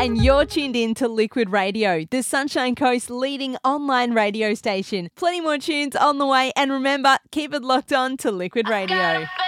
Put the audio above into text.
and you're tuned in to Liquid Radio, the Sunshine Coast's leading online radio station. Plenty more tunes on the way, and remember, keep it locked on to Liquid Radio.